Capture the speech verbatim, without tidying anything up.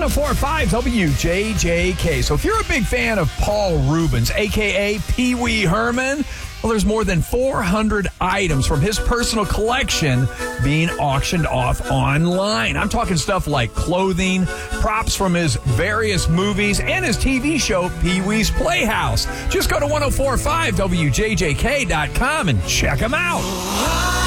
oh four point five W J J K. So if you're a big fan of Paul Rubens, a k a. Pee Wee Herman, well, there's more than four hundred items from his personal collection being auctioned off online. I'm talking stuff like clothing, props from his various movies, and his T V show, Pee Wee's Playhouse. Just go to ten forty-five W J J K dot com and check him out.